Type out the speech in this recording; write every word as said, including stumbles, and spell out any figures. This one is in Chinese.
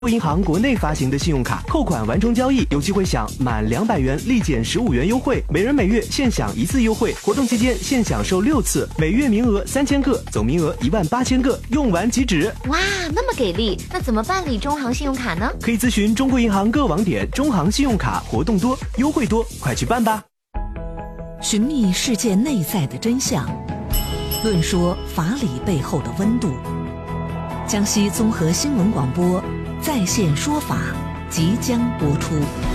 银行国内发行的信用卡，扣款完成交易有机会享满两百元立减十五元优惠，每人每月限享一次优惠，活动期间限享受六次，每月名额三千个，总名额一万八千个，用完即止。 哇，那么给力！那怎么办理中行信用卡呢？ 可以咨询中国银行各网点，中行信用卡活动多，优惠多，快去办吧！ 寻觅事件内在的真相，论说法理背后的温度。江西综合新闻广播在线说法即将播出。